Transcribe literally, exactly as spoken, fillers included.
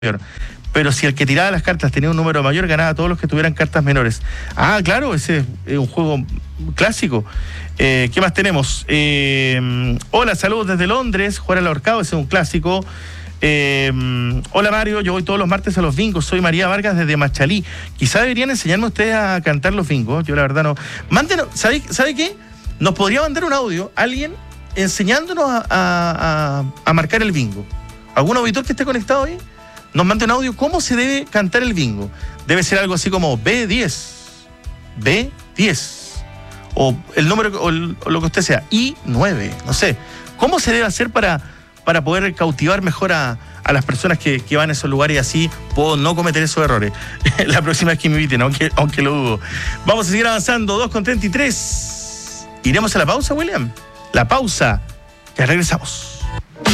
Pero si el que tiraba las cartas tenía un número mayor, ganaba a todos los que tuvieran cartas menores. Ah, claro, ese es un juego clásico. Eh, ¿Qué más tenemos? Eh, hola, saludos desde Londres. Jugar al ahorcado, ese es un clásico. Eh, hola Mario, yo voy todos los martes a los bingos. Soy María Vargas desde Machalí. Quizá deberían enseñarme ustedes a cantar los bingos. Yo la verdad no. Mándenos, ¿sabe, ¿sabe qué? Nos podría mandar un audio, alguien enseñándonos a, a, a, a marcar el bingo. ¿Algún auditor que esté conectado ahí? Nos mande un audio, ¿cómo se debe cantar el bingo? Debe ser algo así como B diez, B diez, o el número, o, el, o lo que usted sea, I nueve, no sé. ¿Cómo se debe hacer para, para poder cautivar mejor a, a las personas que, que van a esos lugares y así puedo no cometer esos errores? La próxima vez que me inviten, aunque, aunque lo dudo. Vamos a seguir avanzando, dos con treinta y tres. ¿Iremos a la pausa, William? La pausa, ya regresamos.